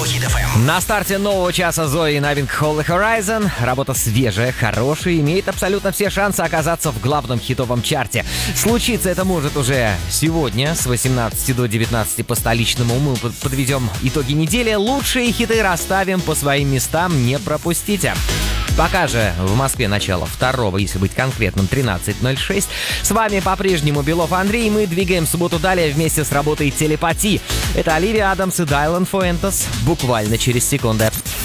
Хит FM. На старте нового часа Зои Новинг Holy Horizon. Работа свежая, хорошая, имеет абсолютно все шансы оказаться в главном хитовом чарте. Случиться это может уже сегодня с 18 до 19 по столичному. Мы подведем итоги недели. Лучшие хиты расставим по своим местам, не пропустите. Пока же в Москве начало второго, если быть конкретным, 13:06. С вами по-прежнему Белов Андрей. Мы двигаем субботу далее вместе с работой «Телепати». Это Оливия Адамс и Дайлан Фуэнтес буквально через секунды.